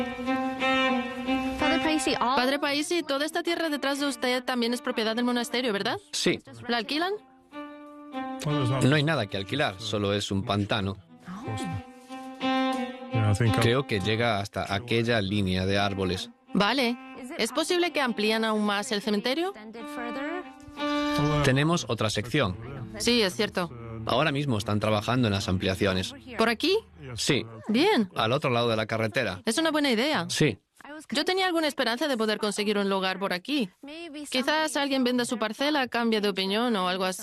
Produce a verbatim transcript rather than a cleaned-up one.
Padre Paisi, toda esta tierra detrás de usted también es propiedad del monasterio, ¿verdad? Sí, ¿La alquilan? no hay nada que alquilar, solo es un pantano. Creo que llega hasta aquella línea de árboles. Vale. ¿Es posible que amplíen aún más el cementerio? Tenemos otra sección. Sí, es cierto. Ahora mismo están trabajando en las ampliaciones. ¿Por aquí? Sí, Bien. al otro lado de la carretera. Es una buena idea. Sí. Yo tenía alguna esperanza de poder conseguir un lugar por aquí. Quizás alguien venda su parcela, cambie de opinión o algo así.